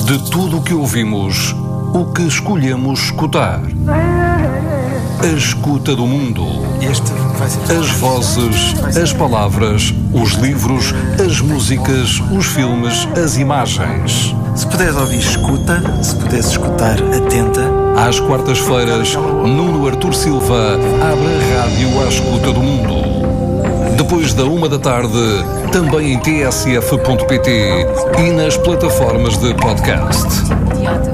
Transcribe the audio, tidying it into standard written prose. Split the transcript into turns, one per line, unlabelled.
De tudo o que ouvimos, o que escolhemos escutar. A escuta do mundo. As vozes, as palavras, os livros, as músicas, os filmes, as imagens.
Se puderes ouvir, escuta. Se puderes escutar, atenta.
Às quartas-feiras, Nuno Artur Silva abre a rádio à escuta do mundo. Depois da 13h, também em tsf.pt e nas plataformas de podcast.